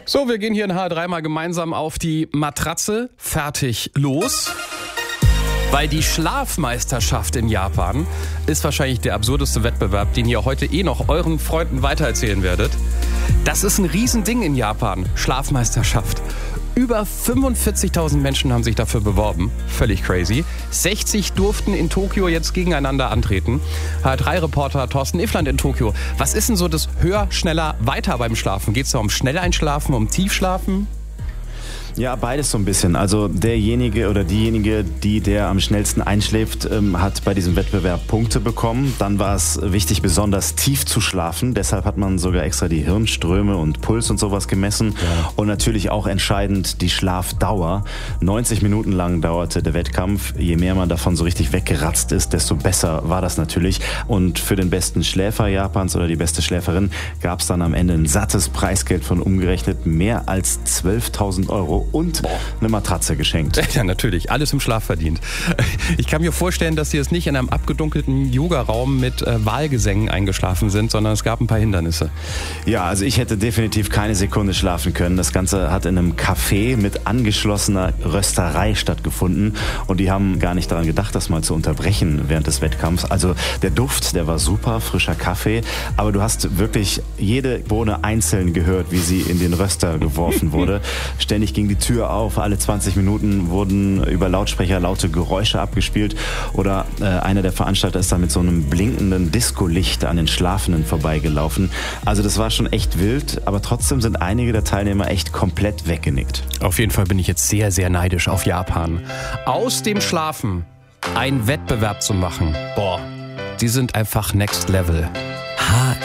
So, wir gehen hier in HR3 mal gemeinsam auf die Matratze. Fertig, los. Weil die Schlafmeisterschaft in Japan ist wahrscheinlich der absurdeste Wettbewerb, den ihr heute noch euren Freunden weitererzählen werdet. Das ist ein Riesending in Japan, Schlafmeisterschaft. Über 45.000 Menschen haben sich dafür beworben. Völlig crazy. 60 durften in Tokio jetzt gegeneinander antreten. HR3-Reporter Thorsten Iffland in Tokio. Was ist denn so das höher, schneller, weiter beim Schlafen? Geht es da um Schnelleinschlafen, um Tiefschlafen? Ja, beides so ein bisschen. Also derjenige oder diejenige, der am schnellsten einschläft, hat bei diesem Wettbewerb Punkte bekommen. Dann war es wichtig, besonders tief zu schlafen. Deshalb hat man sogar extra die Hirnströme und Puls und sowas gemessen. Ja. Und natürlich auch entscheidend die Schlafdauer. 90 Minuten lang dauerte der Wettkampf. Je mehr man davon so richtig weggeratzt ist, desto besser war das natürlich. Und für den besten Schläfer Japans oder die beste Schläferin gab es dann am Ende ein sattes Preisgeld von umgerechnet mehr als 12.000 Euro. Und eine Matratze geschenkt. Ja, natürlich. Alles im Schlaf verdient. Ich kann mir vorstellen, dass Sie jetzt nicht in einem abgedunkelten Yogaraum mit Wahlgesängen eingeschlafen sind, sondern es gab ein paar Hindernisse. Ja, also ich hätte definitiv keine Sekunde schlafen können. Das Ganze hat in einem Café mit angeschlossener Rösterei stattgefunden. Und die haben gar nicht daran gedacht, das mal zu unterbrechen während des Wettkampfs. Also der Duft, der war super, frischer Kaffee. Aber du hast wirklich jede Bohne einzeln gehört, wie sie in den Röster geworfen wurde. Ständig ging die Tür auf, alle 20 Minuten wurden über Lautsprecher laute Geräusche abgespielt oder einer der Veranstalter ist da mit so einem blinkenden Disco-Licht an den Schlafenden vorbeigelaufen. Also das war schon echt wild, aber trotzdem sind einige der Teilnehmer echt komplett weggenickt. Auf jeden Fall bin ich jetzt sehr, sehr neidisch auf Japan. Aus dem Schlafen einen Wettbewerb zu machen, die sind einfach next level.